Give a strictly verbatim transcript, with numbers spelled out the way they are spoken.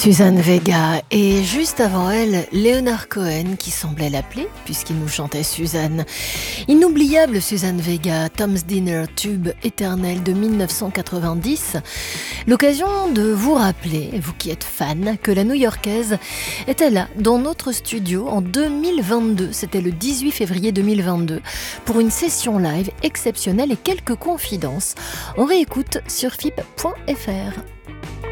Suzanne Vega, et juste avant elle, Leonard Cohen qui semblait l'appeler puisqu'il nous chantait Suzanne. Inoubliable Suzanne Vega, Tom's Dinner, tube éternel de dix-neuf cent quatre-vingt-dix. L'occasion de vous rappeler, vous qui êtes fan, que la New-Yorkaise était là dans notre studio en deux mille vingt-deux, c'était le dix-huit février deux mille vingt-deux, pour une session live exceptionnelle et quelques confidences. On réécoute sur F I P point F R.